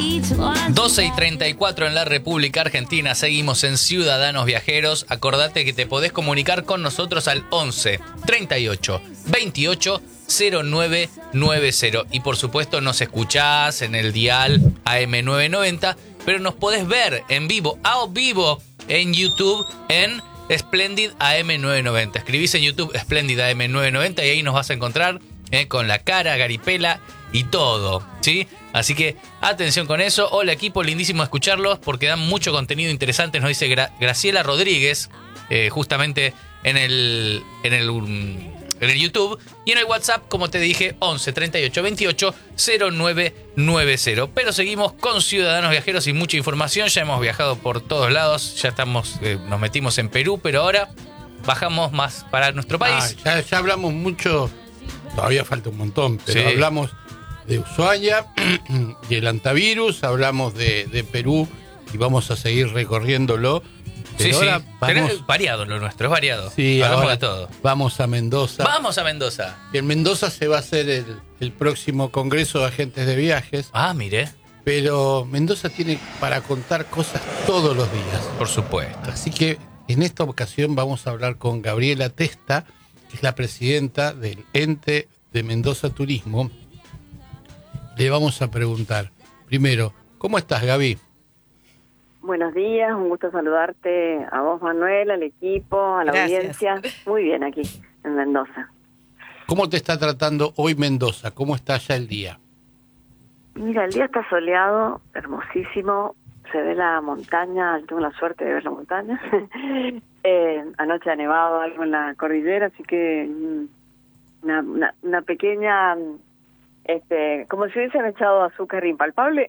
12:34 en la República Argentina. Seguimos en Ciudadanos Viajeros. Acordate que te podés comunicar con nosotros al 11 38 28 0990. Y por supuesto nos escuchás en el dial AM990, pero nos podés ver en vivo, en YouTube, en Splendid AM990. Escribís en YouTube Splendid AM990 y ahí nos vas a encontrar con la cara, Garipela y todo, ¿sí? Así que atención con eso. Hola equipo, lindísimo escucharlos porque dan mucho contenido interesante, nos dice Graciela Rodríguez, justamente en el YouTube, y en el WhatsApp, como te dije, 11 38 28 0990. Pero seguimos con Ciudadanos Viajeros y mucha información. Ya hemos viajado por todos lados, ya nos metimos en Perú, pero ahora bajamos más para nuestro país. Ya hablamos mucho, todavía falta un montón, pero sí. Hablamos de Ushuaia y el antivirus, hablamos de Perú y vamos a seguir recorriéndolo. Pero sí, ahora vamos... Es variado lo nuestro, es variado. Sí, hablamos ahora de todo. Vamos a Mendoza. Vamos a Mendoza. Y en Mendoza se va a hacer el próximo Congreso de Agentes de Viajes. Ah, mire. Pero Mendoza tiene para contar cosas todos los días. Por supuesto. Así que en esta ocasión vamos a hablar con Gabriela Testa, que es la presidenta del ente de Mendoza Turismo. Le vamos a preguntar, primero, ¿cómo estás, Gaby? Buenos días, un gusto saludarte a vos, Manuel, al equipo, a la audiencia. Muy bien aquí, en Mendoza. ¿Cómo te está tratando hoy Mendoza? ¿Cómo está ya el día? Mira, el día está soleado, hermosísimo, se ve la montaña, yo tengo la suerte de ver la montaña. Anoche ha nevado algo en la cordillera, así que una pequeña... como si hubiesen echado azúcar impalpable.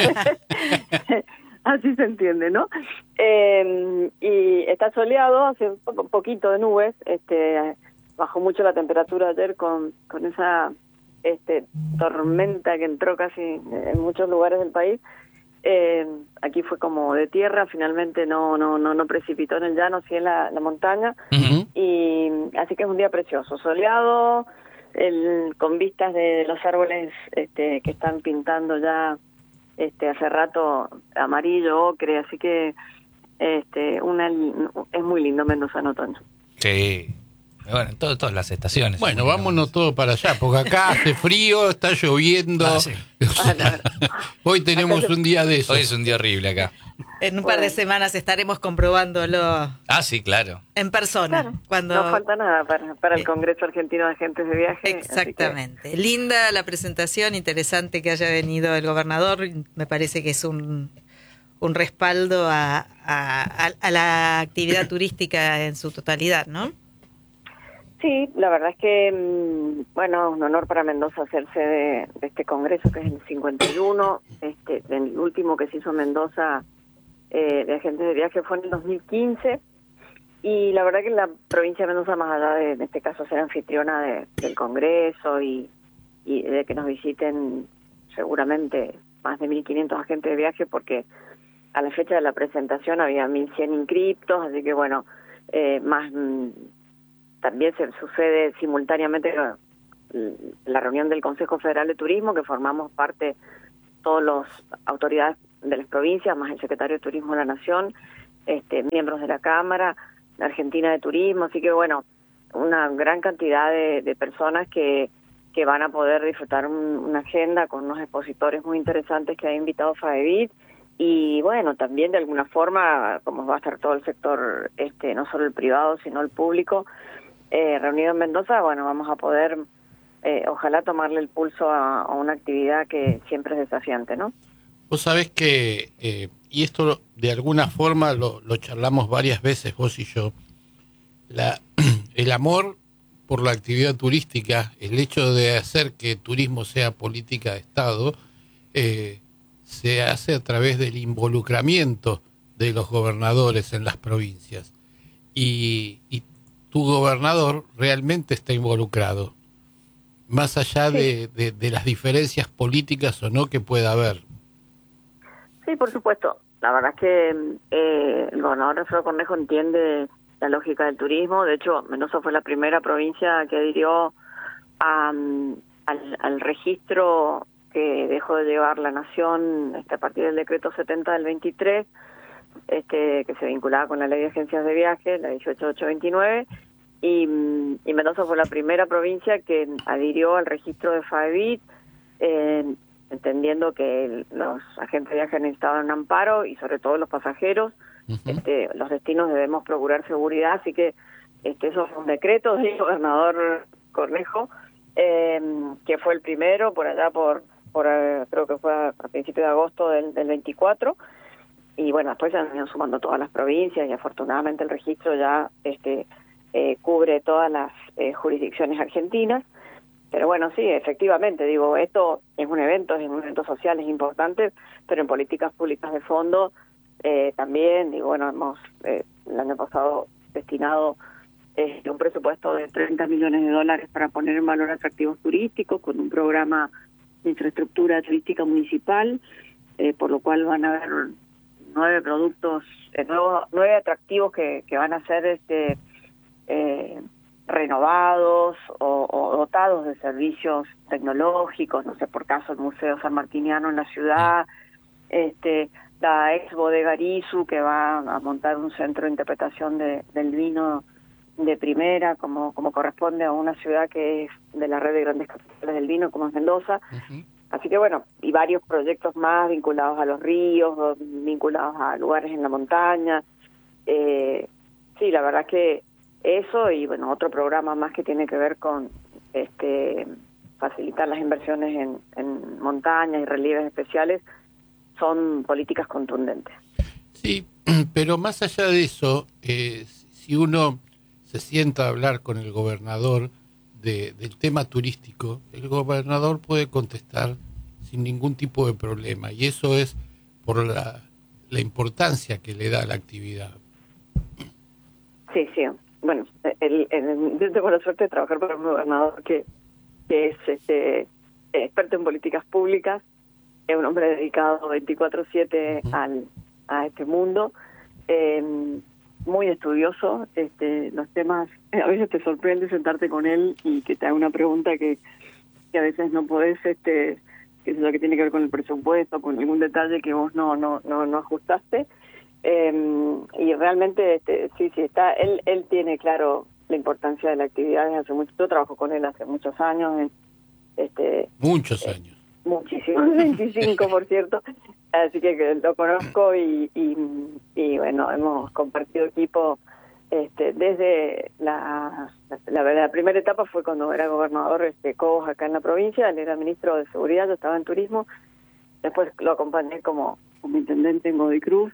Así se entiende, ¿no? Y está soleado, hace un poquito de nubes, bajó mucho la temperatura ayer con esa tormenta que entró casi en muchos lugares del país. Aquí fue como de tierra, finalmente no precipitó en el llano, sí en la montaña. Uh-huh. Y así que es un día precioso, soleado, con vistas de los árboles que están pintando ya hace rato amarillo, ocre, así que es muy lindo Mendoza en otoño. Sí, bueno, todas las estaciones. Bueno, vámonos todos para allá, porque acá hace frío, está lloviendo. Sí. Hoy tenemos un día de eso. Hoy es un día horrible acá. En un par de semanas estaremos comprobándolo. Ah, sí, claro. En persona. Claro, cuando... No falta nada para el Congreso Argentino de Agentes de Viaje. Exactamente. Linda la presentación, interesante que haya venido el gobernador. Me parece que es un respaldo a la actividad turística en su totalidad, ¿no? Sí, la verdad es que, bueno, un honor para Mendoza hacerse de este congreso, que es el 51, el último que se hizo en Mendoza de agentes de viaje fue en el 2015, y la verdad que la provincia de Mendoza, más allá de, en este caso, ser anfitriona del congreso y de que nos visiten seguramente más de 1.500 agentes de viaje, porque a la fecha de la presentación había 1.100 inscriptos, así que bueno, más... También se sucede simultáneamente la reunión del Consejo Federal de Turismo, que formamos parte todas las autoridades de las provincias, más el Secretario de Turismo de la Nación, miembros de la Cámara, la Argentina de Turismo, así que bueno, una gran cantidad de personas que van a poder disfrutar una agenda con unos expositores muy interesantes que ha invitado FADEVIT, y bueno, también de alguna forma, como va a estar todo el sector, no solo el privado, sino el público, reunido en Mendoza, bueno, vamos a poder, ojalá, tomarle el pulso a una actividad que siempre es desafiante, ¿no? Vos sabés que, y esto de alguna forma lo charlamos varias veces vos y yo, el amor por la actividad turística, el hecho de hacer que turismo sea política de Estado, se hace a través del involucramiento de los gobernadores en las provincias. Y tu gobernador realmente está involucrado, más allá sí. de las diferencias políticas o no que pueda haber. Sí, por supuesto. La verdad es que el gobernador Alfredo Cornejo entiende la lógica del turismo. De hecho, Mendoza fue la primera provincia que adhirió al registro que dejó de llevar la Nación a partir del decreto 70 del 23, que se vinculaba con la ley de agencias de viaje, la 18829, y Mendoza fue la primera provincia que adhirió al registro de FAEBIT, entendiendo que los agentes de viaje necesitaban un amparo y sobre todo los pasajeros. Los destinos debemos procurar seguridad, así que eso fue un decreto del gobernador Cornejo, que fue el primero por allá creo que fue a principios de agosto del 24, y bueno, después ya han ido sumando todas las provincias y afortunadamente el registro ya cubre todas las jurisdicciones argentinas. Pero bueno, sí, efectivamente, digo, esto es un evento social, es importante, pero en políticas públicas de fondo también, digo, bueno, hemos el año pasado destinado un presupuesto de $30 millones para poner en valor atractivos turísticos con un programa de infraestructura turística municipal, por lo cual van a haber 9 productos, 9 atractivos que van a ser renovados o dotados de servicios tecnológicos, no sé, por caso el Museo San Martiniano en la ciudad, la ex bodega Arizu, que va a montar un centro de interpretación del vino de primera, como corresponde a una ciudad que es de la red de grandes capitales del vino, como es Mendoza. Así que bueno, y varios proyectos más vinculados a los ríos, vinculados a lugares en la montaña. Sí, la verdad que eso, y bueno, otro programa más que tiene que ver con facilitar las inversiones en montañas y relieves especiales, son políticas contundentes. Sí, pero más allá de eso, si uno se sienta a hablar con el gobernador del tema turístico, el gobernador puede contestar sin ningún tipo de problema, y eso es por la importancia que le da a la actividad. Sí, sí. Bueno, yo tengo la suerte de trabajar para un gobernador que es experto en políticas públicas, es un hombre dedicado 24/7 a este mundo, muy estudioso, los temas, a veces te sorprende sentarte con él y que te haga una pregunta que a veces no podés, que es lo que tiene que ver con el presupuesto, con algún detalle que vos no ajustaste. Y realmente sí está, él tiene claro la importancia de la actividad desde hace mucho. Yo trabajo con él hace muchos años, muchos años, muchísimos, 25 por cierto, así que lo conozco y bueno, hemos compartido equipo desde la primera etapa fue cuando era gobernador Cobos acá en la provincia. Él era ministro de Seguridad, yo estaba en turismo, después lo acompañé como intendente en Godoy Cruz.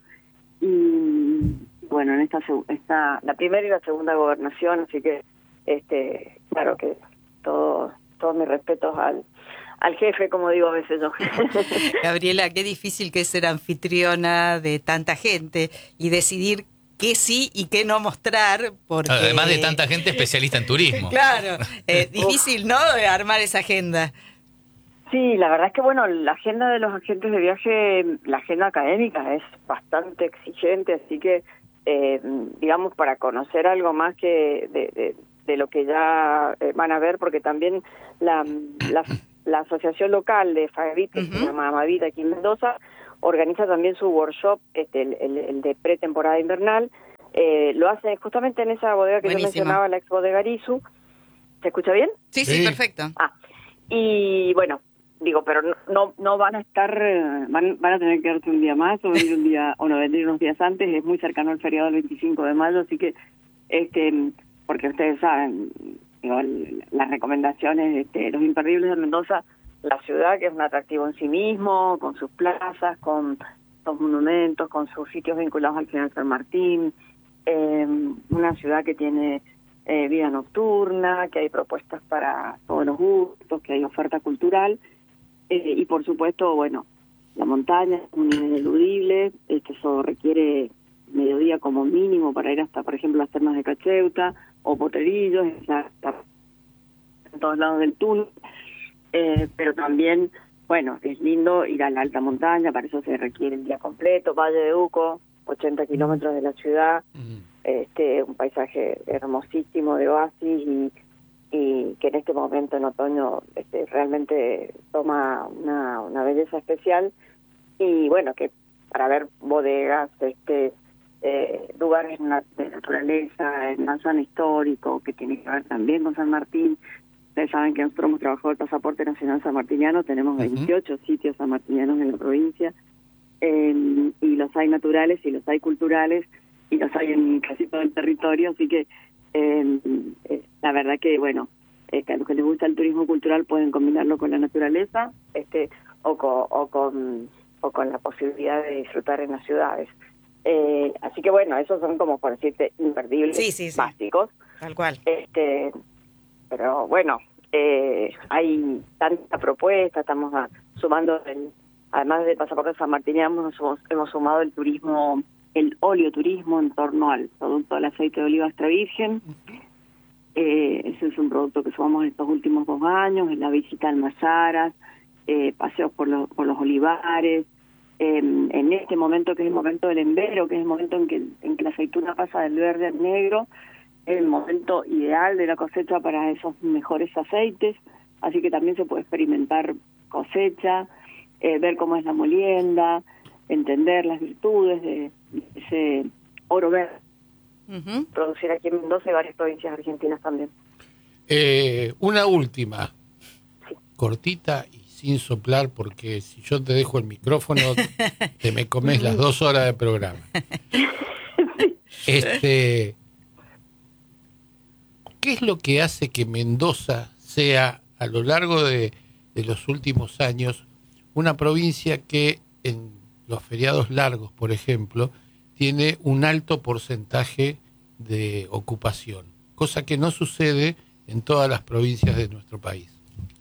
Y bueno, en esta la primera y la segunda gobernación, así que claro que todos mis respetos al jefe, como digo a veces yo. Gabriela, qué difícil que es ser anfitriona de tanta gente y decidir qué sí y qué no mostrar, porque además de tanta gente especialista en turismo. Claro, difícil, ¿no?, armar esa agenda. Sí, la verdad es que bueno, la agenda de los agentes de viaje, la agenda académica es bastante exigente, así que digamos, para conocer algo más que de lo que ya van a ver, porque también la asociación local de FAEBIT, que se llama Amavita aquí en Mendoza, organiza también su workshop, el de pretemporada invernal, lo hace justamente en esa bodega que Buenísimo. Yo mencionaba, la ex bodega Arizu. ¿Se escucha bien? Sí, perfecto. Y bueno, digo, pero no van a estar, van a tener que quedarse un día más o venir un día, o no, venir unos días antes. Es muy cercano al feriado del 25 de mayo, así que porque ustedes saben, digo, las recomendaciones, los imperdibles de Mendoza, la ciudad, que es un atractivo en sí mismo, con sus plazas, con sus monumentos, con sus sitios vinculados al General San Martín, una ciudad que tiene vida nocturna, que hay propuestas para todos los gustos, que hay oferta cultural, y por supuesto, bueno, la montaña es un ineludible, eso requiere mediodía como mínimo para ir hasta, por ejemplo, las termas de Cacheuta o Potrerillos, está en todos lados del túnel, pero también, bueno, es lindo ir a la alta montaña, para eso se requiere el día completo. Valle de Uco, 80 kilómetros de la ciudad, un paisaje hermosísimo de oasis y que en este momento en otoño realmente toma una belleza especial. Y bueno, que para ver bodegas, lugares de naturaleza, en una zona histórico, que tiene que ver también con San Martín. Ustedes saben que nosotros hemos trabajado el Pasaporte Nacional sanmartiniano, tenemos 28 sitios sanmartinianos en la provincia, y los hay naturales y los hay culturales y los hay en casi todo el territorio, así que la verdad que bueno, que a los que les gusta el turismo cultural pueden combinarlo con la naturaleza, o con la posibilidad de disfrutar en las ciudades. Así que bueno, esos son como por decirte imperdibles, sí. básicos. Tal cual. Pero bueno, hay tanta propuesta, estamos sumando, además del Pasaporte sanmartiniano, hemos sumado el turismo, el oleoturismo en torno al producto del aceite de oliva extra virgen. Ese es un producto que sumamos estos últimos 2 años, en la visita al Mayaras, paseos por los olivares, en este momento que es el momento del embero, que es el momento en que la aceituna pasa del verde al negro, es el momento ideal de la cosecha para esos mejores aceites, así que también se puede experimentar cosecha, ver cómo es la molienda, entender las virtudes de ese oro verde. Uh-huh. Producir aquí en Mendoza y varias provincias argentinas también. Una última, cortita y sin soplar, porque si yo te dejo el micrófono, te me comes las 2 horas de programa. ¿Qué es lo que hace que Mendoza sea, a lo largo de los últimos años, una provincia que en los feriados largos, por ejemplo, tiene un alto porcentaje de ocupación, cosa que no sucede en todas las provincias de nuestro país?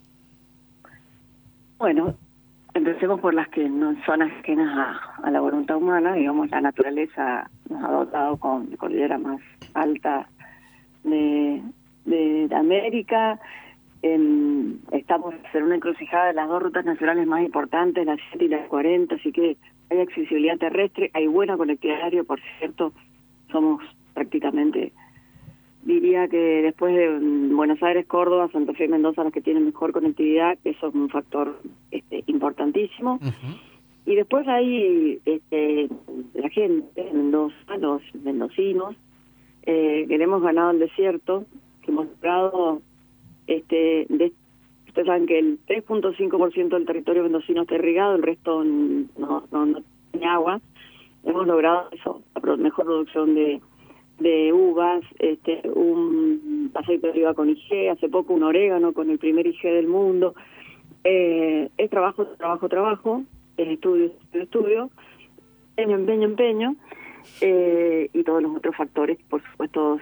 Bueno, empecemos por las que no son ajenas a la voluntad humana. Digamos, la naturaleza nos ha dotado con la cordillera más alta de América. Estamos en una encrucijada de las 2 rutas nacionales más importantes, la 7 y la 40, así que hay accesibilidad terrestre, hay buena conectividad aérea, por cierto, somos prácticamente, diría que después de Buenos Aires, Córdoba, Santa Fe y Mendoza, los que tienen mejor conectividad, eso es un factor importantísimo. Uh-huh. Y después hay la gente de Mendoza, los mendocinos, que le hemos ganado el desierto, que hemos logrado, ustedes saben que el 3.5% del territorio mendocino está irrigado, el resto no tiene agua. Hemos logrado eso, la mejor producción de uvas, un aceite de oliva con IG, hace poco un orégano con el primer IG del mundo. Es trabajo, es estudio, empeño, y todos los otros factores, por supuesto,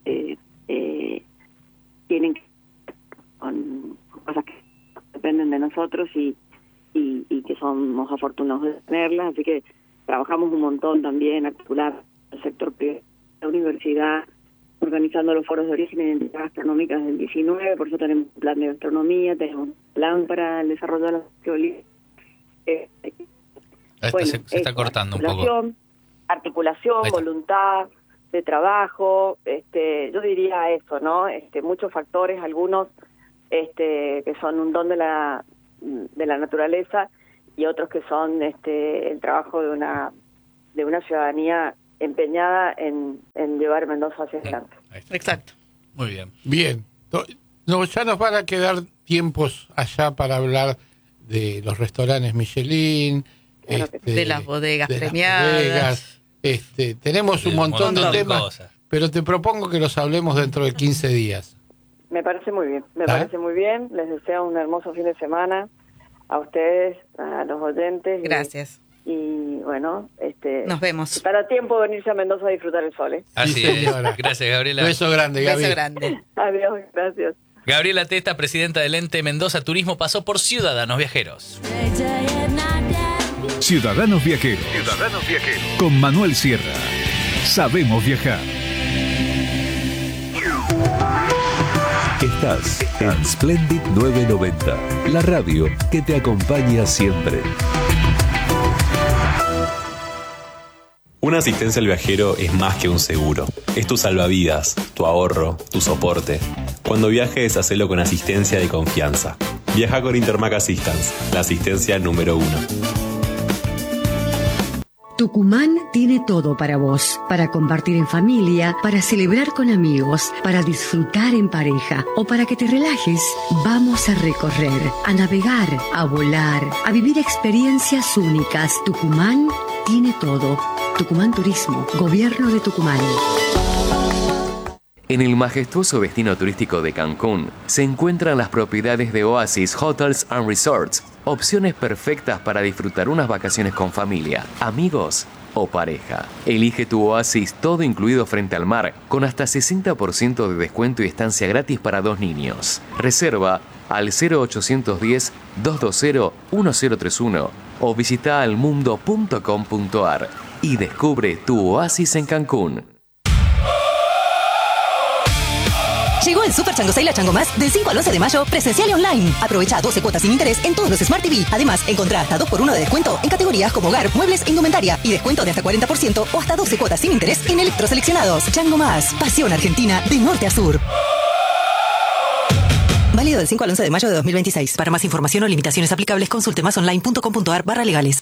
tienen que con cosas que dependen de nosotros y que somos afortunados de tenerlas, así que trabajamos un montón también, articular el sector privado, la universidad, organizando los foros de origen e identidad gastronómica desde el 19, por eso tenemos un plan de gastronomía, tenemos un plan para el desarrollo de la gastronomía. Se está cortando un poco. Articulación, voluntad de trabajo, yo diría eso, ¿no? Muchos factores, algunos que son un don de la naturaleza y otros que son el trabajo de una ciudadanía empeñada en llevar Mendoza hacia adelante. Exacto. Muy bien. Bien. No, ya nos van a quedar tiempos allá para hablar de los restaurantes Michelin, de las bodegas premiadas. Tenemos un montón de temas, pero te propongo que los hablemos dentro de 15 días. Me parece muy bien, parece muy bien. Les deseo un hermoso fin de semana a ustedes, a los oyentes. Gracias. Y bueno, nos vemos. Estará a tiempo de venirse a Mendoza a disfrutar el sol. Así sí, señora. Es. Gracias, Gabriela. Beso grande, Gaby. Beso grande. Adiós, gracias. Gabriela Testa, presidenta del ente Mendoza Turismo, pasó por Ciudadanos Viajeros. Ciudadanos Viajeros. Con Manuel Sierra. Sabemos viajar. Estás en Splendid 990, la radio que te acompaña siempre. Una asistencia al viajero es más que un seguro. Es tu salvavidas, tu ahorro, tu soporte. Cuando viajes, hacelo con asistencia de confianza. Viaja con Intermac Assistance, la asistencia número 1. Tucumán tiene todo para vos, para compartir en familia, para celebrar con amigos, para disfrutar en pareja o para que te relajes. Vamos a recorrer, a navegar, a volar, a vivir experiencias únicas. Tucumán tiene todo. Tucumán Turismo, Gobierno de Tucumán. En el majestuoso destino turístico de Cancún se encuentran las propiedades de Oasis Hotels and Resorts, opciones perfectas para disfrutar unas vacaciones con familia, amigos o pareja. Elige tu oasis todo incluido frente al mar, con hasta 60% de descuento y estancia gratis para 2 niños. Reserva al 0810-220-1031 o visita almundo.com.ar y descubre tu oasis en Cancún. Llegó el Super Chango Sale a Chango Más del 5 al 11 de mayo, presencial y online. Aprovecha 12 cuotas sin interés en todos los Smart TV. Además, encontrá hasta 2x1 de descuento en categorías como hogar, muebles e indumentaria. Y descuento de hasta 40% o hasta 12 cuotas sin interés en electroseleccionados. Chango Más, pasión argentina de norte a sur. Válido del 5 al 11 de mayo de 2026. Para más información o limitaciones aplicables, consulte másonline.com.ar/legales.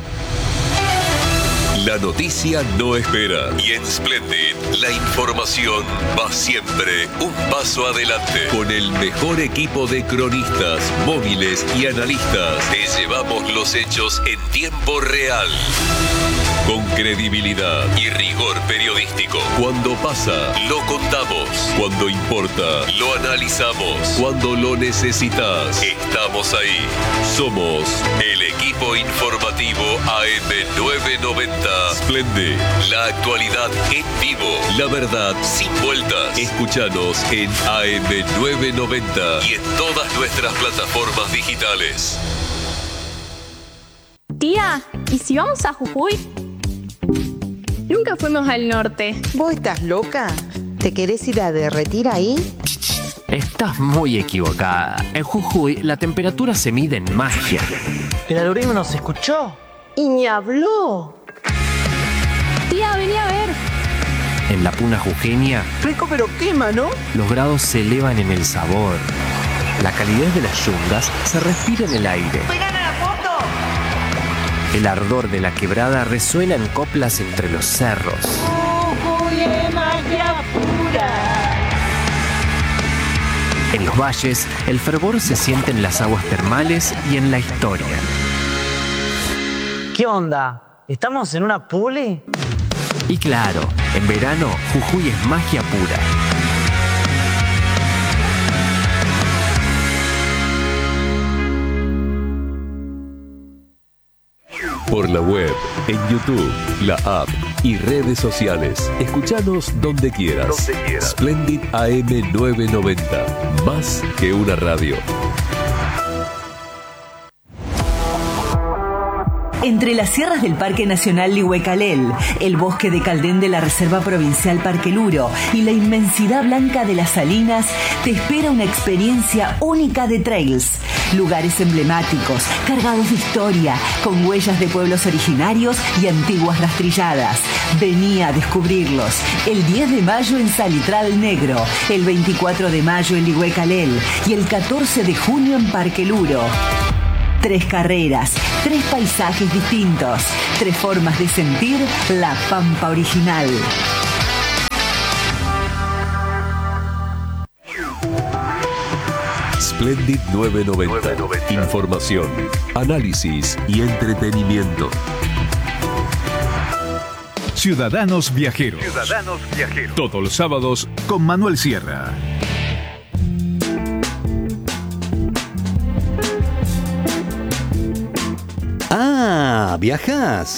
La noticia no espera y en Splendid la información va siempre un paso adelante. Con el mejor equipo de cronistas, móviles y analistas, te llevamos los hechos en tiempo real. Con credibilidad y rigor periodístico. Cuando pasa, lo contamos. Cuando importa, lo analizamos. Cuando lo necesitas, estamos ahí. Somos el equipo informativo AM990. Splendid, la actualidad en vivo. La verdad sin vueltas. Escúchanos en AM990 y en todas nuestras plataformas digitales. Tía, ¿y si vamos a Jujuy? Nunca fuimos al norte. ¿Vos estás loca? ¿Te querés ir a derretir ahí? Estás muy equivocada. En Jujuy la temperatura se mide en magia. El algoritmo nos escuchó y ni habló. Tía, vení a ver. En la puna jujeña, fresco pero quema, ¿no? Los grados se elevan en el sabor. La calidez de las yungas se respira en el aire. ¡Pegan a la foto! El ardor de la quebrada resuena en coplas entre los cerros. ¡Jujuy es magia pura! En los valles, el fervor se siente en las aguas termales y en la historia. ¿Qué onda? ¿Estamos en una puli? Y claro, en verano, Jujuy es magia pura. Por la web, en YouTube, la app y redes sociales. Escuchanos donde quieras. Splendid AM990. Más que una radio. Entre las sierras del Parque Nacional Lihuecalel, el bosque de Caldén de la Reserva Provincial Parque Luro y la inmensidad blanca de las salinas, te espera una experiencia única de trails. Lugares emblemáticos, cargados de historia, con huellas de pueblos originarios y antiguas rastrilladas. Vení a descubrirlos. El 10 de mayo en Salitral Negro, el 24 de mayo en Lihuecalel y el 14 de junio en Parque Luro. 3 carreras, 3 paisajes distintos, 3 formas de sentir la Pampa original. Splendid 990. Información, análisis y entretenimiento. Ciudadanos Viajeros. Todos los sábados con Manuel Sierra. Ah, ¿viajás?